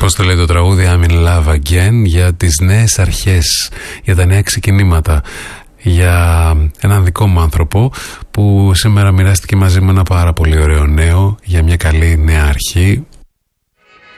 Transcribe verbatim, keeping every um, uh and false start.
Πώς το λέει το τραγούδι I'm in love again, για τις νέες αρχές, για τα νέα ξεκινήματα, για έναν δικό μου άνθρωπο που σήμερα μοιράστηκε μαζί μου ένα πάρα πολύ ωραίο νέο για μια καλή νέα αρχή.